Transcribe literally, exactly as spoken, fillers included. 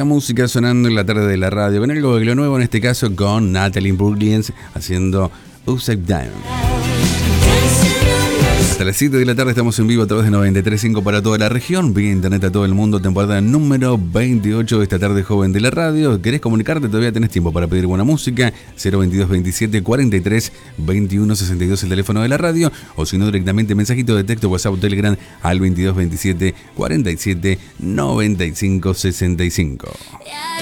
La música sonando en la tarde de la radio, con algo de lo nuevo, en este caso con Natalie Imbruglia haciendo Upside Down. Hasta las siete de la tarde estamos en vivo a través de noventa y tres punto cinco para toda la región, vía internet a todo el mundo, temporada número veintiocho de esta tarde joven de la radio. ¿Querés comunicarte? Todavía tenés tiempo para pedir buena música. cero veintidós veintisiete cuarenta y tres veintiuno sesenta y dos el teléfono de la radio, o si no directamente mensajito de texto, WhatsApp o Telegram al veintidós veintisiete cuarenta y siete noventa y cinco sesenta y cinco.